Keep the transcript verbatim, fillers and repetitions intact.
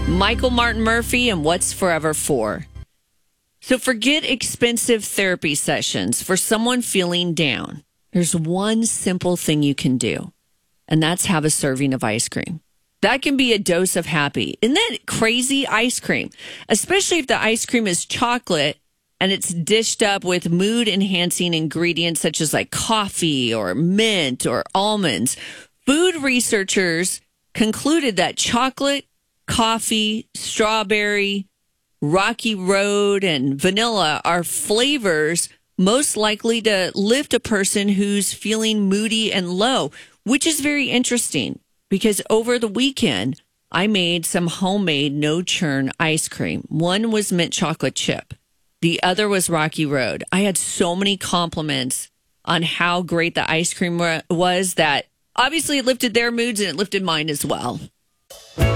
Michael Martin Murphey and What's Forever For. So forget expensive therapy sessions for someone feeling down. There's one simple thing you can do, and that's have a serving of ice cream. That can be a dose of happy. Isn't that crazy? Ice cream, especially if the ice cream is chocolate and it's dished up with mood-enhancing ingredients such as like coffee or mint or almonds. Food researchers concluded that chocolate, coffee, strawberry, Rocky Road, and vanilla are flavors most likely to lift a person who's feeling moody and low, which is very interesting because over the weekend, I made some homemade no-churn ice cream. One was mint chocolate chip. The other was Rocky Road. I had so many compliments on how great the ice cream was that obviously it lifted their moods and it lifted mine as well.